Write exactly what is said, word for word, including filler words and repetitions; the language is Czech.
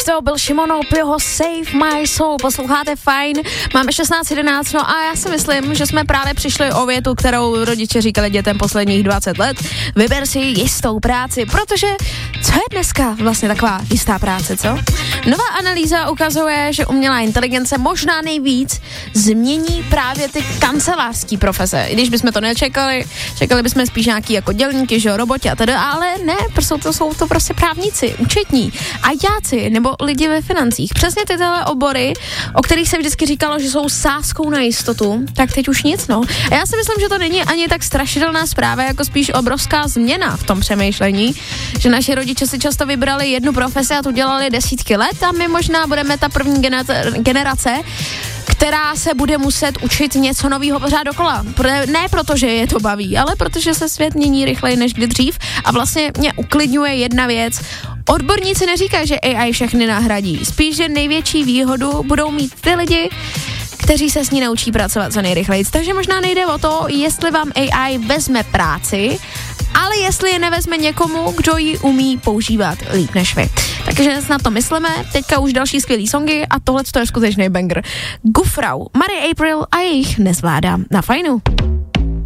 Víš to, byl Šimon Opio, Save My Soul, posloucháte Fajn, máme šestnáct jedenáct, no a já si myslím, že jsme právě přišli o větu, kterou rodiče říkali dětem posledních dvacet let, vyber si jistou práci, protože co je dneska vlastně taková jistá práce, co? Nová analýza ukazuje, že umělá inteligence možná nejvíc změní právě ty kancelářské profese. I když bychom to nečekali, čekali bychom spíš nějaký jako dělníky, že jo, roboti a tedy, ale ne, jsou to, jsou to prostě právníci, účetní, ajťáci nebo lidi ve financích. Přesně tyhle obory, o kterých se vždycky říkalo, že jsou sázkou na jistotu, tak teď už nic, no. A já si myslím, že to není ani tak strašidelná zpráva, jako spíš obrovská změna v tom přemýšlení, že naši rodiče si často vybrali jednu profesi a tu dělali desítky let a my možná budeme ta první generace, která se bude muset učit něco nového pořád dokola. Ne proto, že je to baví, ale protože se svět mění rychleji než kdy dřív a vlastně mě uklidňuje jedna věc. Odborníci neříkají, že A I všechny nahradí. Spíš, že největší výhodu budou mít ty lidi, kteří se s ní naučí pracovat co nejrychleji. Takže možná nejde o to, jestli vám A I vezme práci, ale jestli je nevezme někomu, kdo ji umí používat líp než vy. Takže na to myslíme, teďka už další skvělý songy a tohle je skutečný banger. Gufrau, Marie April a jejich Nezvládám na Fajnu.